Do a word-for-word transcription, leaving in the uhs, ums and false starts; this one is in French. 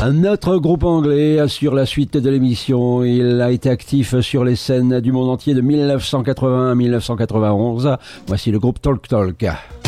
Un autre groupe anglais assure la suite de l'émission. Il a été actif sur les scènes du monde entier de mille neuf cent quatre-vingts à mille neuf cent quatre-vingt-onze. Voici le groupe Talk Talk.